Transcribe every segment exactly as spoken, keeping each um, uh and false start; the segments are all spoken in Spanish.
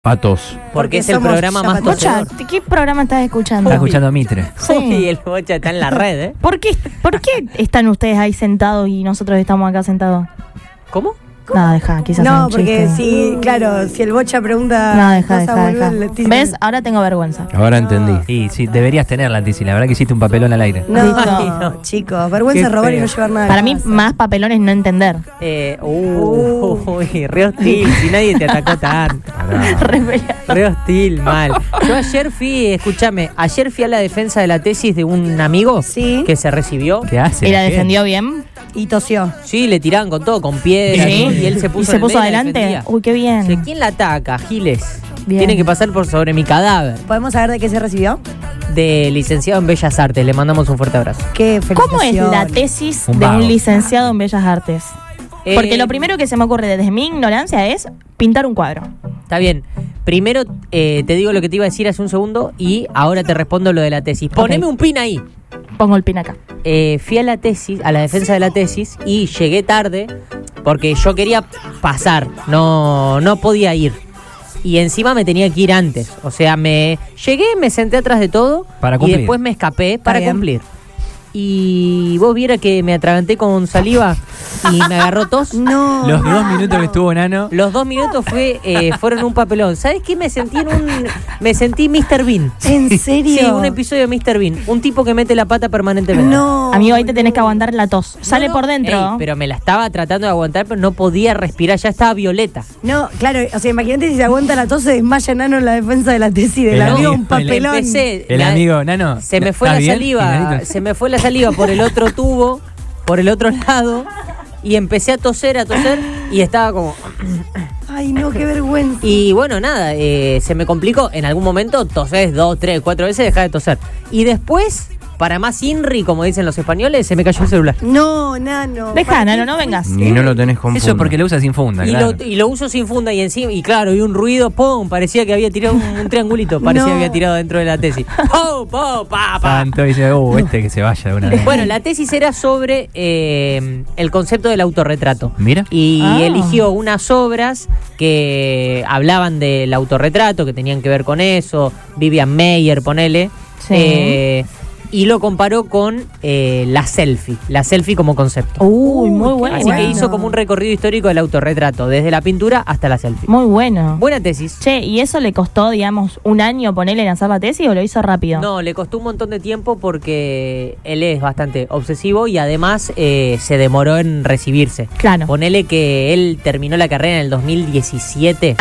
Patos. Porque, Porque es el somos programa más llamativos. tosedor. ¿qué programa estás escuchando? Está escuchando a Mitre. Sí. Uy, el Bocha está en la red, ¿eh? ¿Por qué, ¿Por qué están ustedes ahí sentados y nosotros estamos acá sentados? ¿Cómo? No, deja, quizás No, un porque chiste. si, claro, si el Bocha pregunta. No, deja, vas a deja, volver, deja. te- ¿Ves? Ahora tengo vergüenza. Ahora entendí. Y sí, deberías tenerla, Tizi. La verdad que hiciste un papelón al aire. No, Listo. no, chicos, vergüenza Qué robar y feo. no llevar nada. a Para mí, casa. más papelón es no entender. Eh, uh, uy, re hostil, si nadie te atacó tanto. Pará. Revela. Re hostil, mal. Yo ayer fui, escúchame, ayer fui a la defensa de la tesis de un amigo Sí. que se recibió. ¿Qué hace? ¿Y la ¿Qué? defendió bien? Y tosió. Sí, le tiraban con todo, con piedras. Sí. Y él se puso, ¿Y se en el puso medio y la adelante? defendía. Uy, qué bien. Dice, ¿quién la ataca? Giles. Bien. Tiene que pasar por sobre mi cadáver. ¿Podemos saber de qué se recibió? De licenciado en Bellas Artes. Le mandamos un fuerte abrazo. Qué ¿Cómo es la felicitaciones. tesis Un de vago. un licenciado en Bellas Artes? Porque Eh, lo primero que se me ocurre desde mi ignorancia es pintar un cuadro. Está bien. Primero eh, te digo lo que te iba a decir hace un segundo y ahora te respondo lo de la tesis. Poneme Ok. un pin ahí. Pongo el pin acá. Eh, fui a la tesis, a la defensa de la tesis y llegué tarde porque yo quería pasar, no, no podía ir. Y encima me tenía que ir antes. O sea, me llegué, me senté atrás de todo Para y cumplir. después me escapé para bien. cumplir. Y vos viera que me atraganté con saliva y me agarró tos. No. Los dos minutos que estuvo Nano. Los dos minutos fue, eh, fueron un papelón. ¿Sabes qué? Me sentí en un. Me sentí mister Bean. ¿En serio? Sí, un episodio de mister Bean. Un tipo que mete la pata permanentemente. No. Amigo, ahí te tenés que aguantar la tos. Sale No, por no, dentro. ey, pero me la estaba tratando de aguantar, pero no podía respirar. Ya estaba violeta. No, claro, o sea, imagínate si se aguanta la tos, se desmaya Nano en la defensa de la tesis del El amigo, amigo, un papelón. Empecé, El la- amigo, Nano. Se me fue ¿estás la bien? saliva. Finalito. Se me fue la saliva por el otro tubo, por el otro lado. Y empecé a toser, a toser. Y estaba como. Ay, no, qué vergüenza. Y bueno, nada, eh, se me complicó. En algún momento tosés dos, tres, cuatro veces, dejá de toser. Y después, para más INRI, como dicen los españoles, se me cayó el celular. No, Nano. Deja, ¿para Nano, qué no vengas. Y no lo tenés con Eso funda. porque lo usas sin funda, Y, claro. lo, y lo uso sin funda y encima, y claro, y un ruido, ¡pum! Parecía que había tirado un, un triangulito, parecía No. que había tirado dentro de la tesis. ¡Pum! ¡Pum! ¡Pa! ¡Pa! Tanto dice, uh, este que se vaya de una vez. Bueno, la tesis era sobre eh, el concepto del autorretrato. Mira. Y Ah. eligió unas obras que hablaban del autorretrato, que tenían que ver con eso. Vivian Meyer, ponele. Sí. Eh, y lo comparó con eh, la selfie. La selfie como concepto. Uy, muy Uy, bueno. Así bueno. que hizo como un recorrido histórico del autorretrato, desde la pintura hasta la selfie. Muy bueno. Buena tesis. Che, ¿y eso le costó, digamos, un año ponerle en hacer la tesis o lo hizo rápido? No, le costó un montón de tiempo porque él es bastante obsesivo y además eh, se demoró en recibirse. Claro. Ponele que él terminó la carrera en el dos mil diecisiete.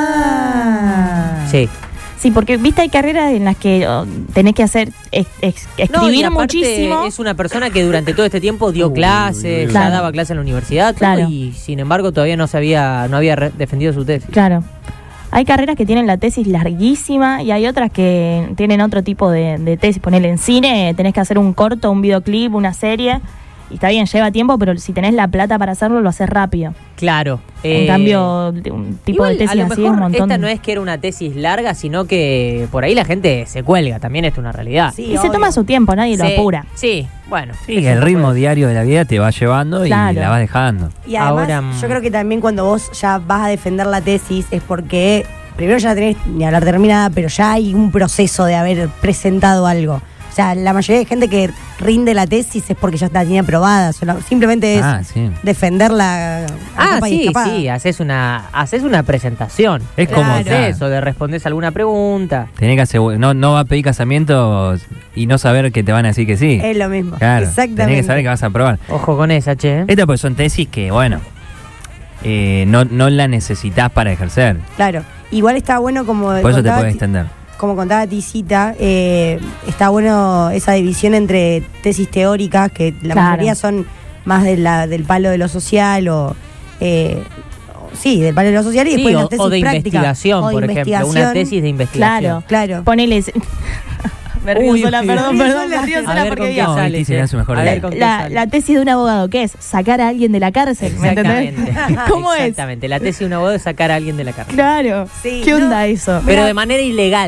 Ah. Sí. Sí, porque viste hay carreras en las que oh, tenés que hacer ex- ex- No, y escribir aparte muchísimo. es una persona que durante todo este tiempo dio Uy, clases, ya Claro. daba clases en la universidad, todo, Claro. y sin embargo todavía no se había, no había re- defendido su tesis. Claro. Hay carreras que tienen la tesis larguísima y hay otras que tienen otro tipo de, de tesis. Ponele en cine, tenés que hacer un corto, un videoclip, una serie. Y está bien, lleva tiempo, pero si tenés la plata para hacerlo, lo haces rápido. Claro. En eh, cambio, de un tipo igual, de tesis a lo así es mejor un montón. esta no es que era una tesis larga, sino que por ahí la gente se cuelga, también esto es una realidad. Sí, y se obvio. toma su tiempo, nadie lo Sí, apura. Sí, bueno. Sí, que el ritmo diario de la vida te va llevando y Claro. la vas dejando. Y además, Ahora, mm, yo creo que también cuando vos ya vas a defender la tesis es porque primero ya la tenés ni hablar terminada, pero ya hay un proceso de haber presentado algo. O sea, la mayoría de gente que rinde la tesis es porque ya la tiene aprobada. Solo- simplemente es Ah, sí. defenderla. a Ah, capa y sí, escapada. sí, haces una, haces una presentación. Es como Claro. claro, Eso, de respondes alguna pregunta. tenés que asegurar, no, no va a pedir casamiento y no saber que te van a decir que sí. Es lo mismo. Claro, Exactamente. tenés que saber que vas a probar. Ojo con esa, che. ¿eh? Estas pues son tesis que, bueno, eh, no, no la necesitas para ejercer. Claro. Igual está bueno como. Por eso te contaba puedes Ti- extender. Como contaba Tisita, eh, está bueno esa división entre tesis teóricas, que la Claro. mayoría son más de la, del palo de lo social o. Eh, o- sí, del palo de lo social y Sí, después o, la tesis o de práctica. investigación, O de por ejemplo. Una investigación. tesis de investigación. Claro. Claro. Ponele. Me río Uy, sola, uy, perdón, uy. perdón, me río A sola ver porque con qué digo, No, sale. Leticia, che. es su mejor A idea. ver con qué La, sale. la tesis de un abogado, ¿qué es? Sacar a alguien de la cárcel, ¿me entendés? Exactamente. ¿Cómo es? Exactamente. La tesis de un abogado es sacar a alguien de la cárcel. Claro. Sí, ¿Qué no. onda eso? Pero de manera ilegal.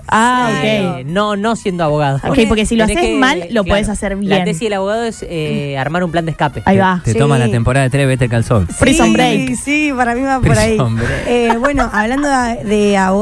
Ah, Eh, ok. no, no siendo abogado. Ok, porque si lo Tenés haces que- mal, lo claro, podés hacer bien. La tesis del abogado es eh, armar un plan de escape. Ahí va. Te Sí. toma la temporada de tres, vete al calzón. Prison Sí, Break. Sí, para mí va por ahí. Prison Break. Eh, bueno, hablando de, de abogados.